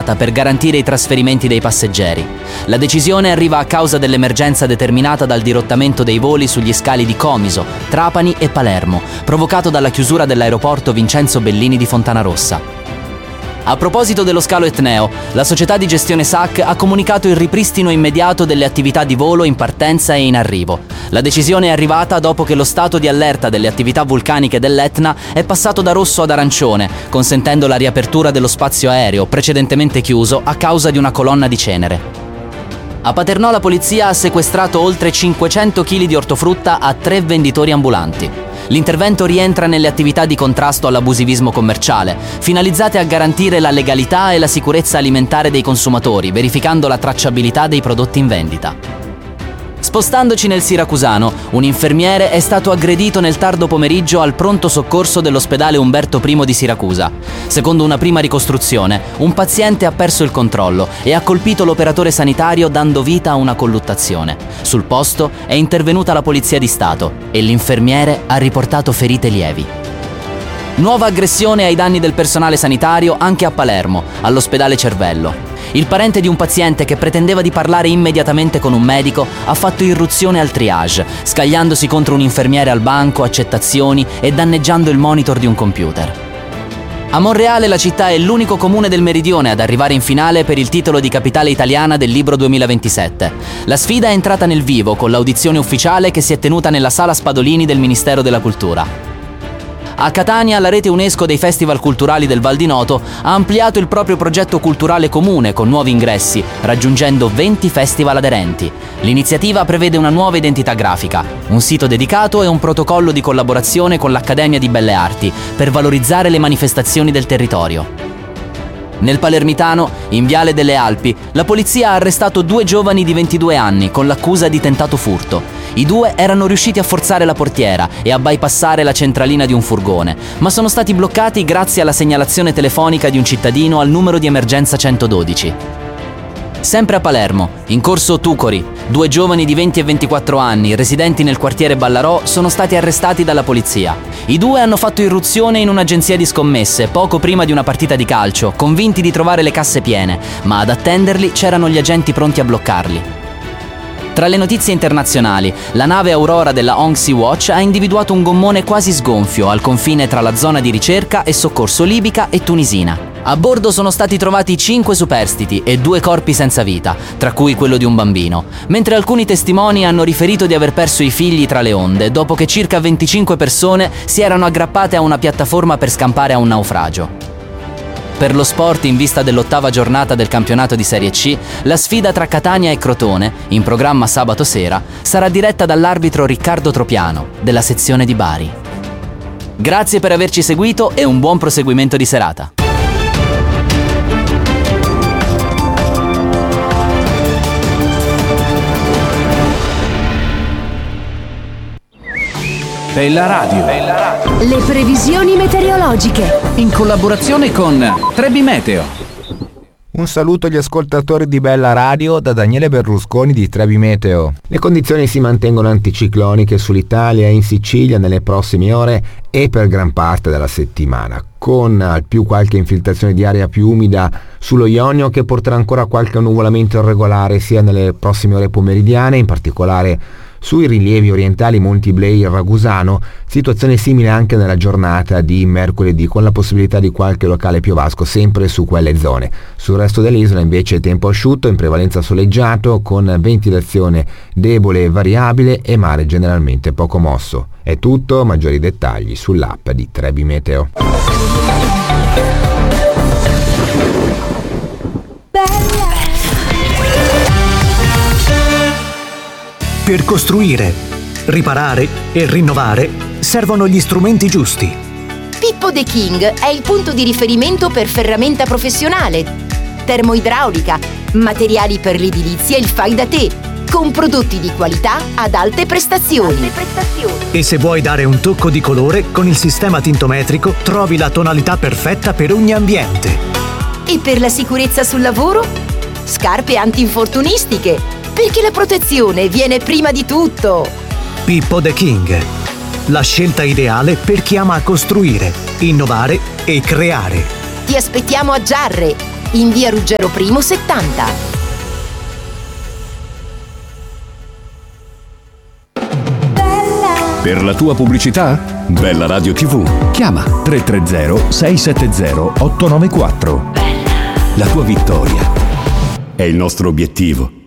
adeguata per garantire i trasferimenti dei passeggeri. La decisione arriva a causa dell'emergenza determinata dal dirottamento dei voli sugli scali di Comiso, Trapani e Palermo, provocato dalla chiusura dell'aeroporto Vincenzo Bellini di Fontanarossa. A proposito dello scalo Etneo, la società di gestione SAC ha comunicato il ripristino immediato delle attività di volo in partenza e in arrivo. La decisione è arrivata dopo che lo stato di allerta delle attività vulcaniche dell'Etna è passato da rosso ad arancione, consentendo la riapertura dello spazio aereo precedentemente chiuso a causa di una colonna di cenere. A Paternò la polizia ha sequestrato oltre 500 kg di ortofrutta a 3 venditori ambulanti. L'intervento rientra nelle attività di contrasto all'abusivismo commerciale, finalizzate a garantire la legalità e la sicurezza alimentare dei consumatori, verificando la tracciabilità dei prodotti in vendita. Spostandoci nel siracusano, un infermiere è stato aggredito nel tardo pomeriggio al pronto soccorso dell'ospedale Umberto I di Siracusa. Secondo una prima ricostruzione, un paziente ha perso il controllo e ha colpito l'operatore sanitario dando vita a una colluttazione. Sul posto è intervenuta la Polizia di Stato e l'infermiere ha riportato ferite lievi. Nuova aggressione ai danni del personale sanitario anche a Palermo, all'ospedale Cervello. Il parente di un paziente che pretendeva di parlare immediatamente con un medico ha fatto irruzione al triage, scagliandosi contro un infermiere al banco, accettazioni e danneggiando il monitor di un computer. A Monreale la città è l'unico comune del meridione ad arrivare in finale per il titolo di capitale italiana del Libro 2027. La sfida è entrata nel vivo con l'audizione ufficiale che si è tenuta nella Sala Spadolini del Ministero della Cultura. A Catania la rete UNESCO dei Festival Culturali del Val di Noto ha ampliato il proprio progetto culturale comune con nuovi ingressi, raggiungendo 20 festival aderenti. L'iniziativa prevede una nuova identità grafica, un sito dedicato e un protocollo di collaborazione con l'Accademia di Belle Arti per valorizzare le manifestazioni del territorio. Nel Palermitano, in Viale delle Alpi, la polizia ha arrestato 2 giovani di 22 anni con l'accusa di tentato furto. I 2 erano riusciti a forzare la portiera e a bypassare la centralina di un furgone, ma sono stati bloccati grazie alla segnalazione telefonica di un cittadino al numero di emergenza 112. Sempre a Palermo, in corso Tucori, 2 giovani di 20 e 24 anni, residenti nel quartiere Ballarò, sono stati arrestati dalla polizia. I 2 hanno fatto irruzione in un'agenzia di scommesse poco prima di una partita di calcio, convinti di trovare le casse piene, ma ad attenderli c'erano gli agenti pronti a bloccarli. Tra le notizie internazionali, la nave Aurora della Hong Sea-Watch ha individuato un gommone quasi sgonfio al confine tra la zona di ricerca e soccorso libica e tunisina. A bordo sono stati trovati 5 superstiti e 2 corpi senza vita, tra cui quello di un bambino, mentre alcuni testimoni hanno riferito di aver perso i figli tra le onde dopo che circa 25 persone si erano aggrappate a una piattaforma per scampare a un naufragio. Per lo sport, in vista dell'8ª giornata del campionato di Serie C, la sfida tra Catania e Crotone, in programma sabato sera, sarà diretta dall'arbitro Riccardo Tropiano, della sezione di Bari. Grazie per averci seguito e un buon proseguimento di serata. Bella Radio. Le previsioni meteorologiche. In collaborazione con Trebi Meteo. Un saluto agli ascoltatori di Bella Radio da Daniele Berlusconi di Trebi Meteo. Le condizioni si mantengono anticicloniche sull'Italia e in Sicilia nelle prossime ore e per gran parte della settimana, con al più qualche infiltrazione di aria più umida sullo Ionio che porterà ancora qualche annuvolamento irregolare sia nelle prossime ore pomeridiane, in particolare sui rilievi orientali Monti Iblei e Ragusano, situazione simile anche nella giornata di mercoledì, con la possibilità di qualche locale piovasco sempre su quelle zone. Sul resto dell'isola invece tempo asciutto, in prevalenza soleggiato, con ventilazione debole e variabile e mare generalmente poco mosso. È tutto, maggiori dettagli sull'app di Trebi Meteo. Per costruire, riparare e rinnovare servono gli strumenti giusti. Pippo The King è il punto di riferimento per ferramenta professionale, termoidraulica, materiali per l'edilizia e il fai da te, con prodotti di qualità ad alte prestazioni. E se vuoi dare un tocco di colore, con il sistema tintometrico trovi la tonalità perfetta per ogni ambiente. E per la sicurezza sul lavoro? Scarpe antinfortunistiche, perché la protezione viene prima di tutto. Pippo The King, la scelta ideale per chi ama costruire, innovare e creare. Ti aspettiamo a Giarre, in via Ruggero I 70. Per la tua pubblicità? Bella Radio TV. Chiama 330 670 894. La tua vittoria è il nostro obiettivo.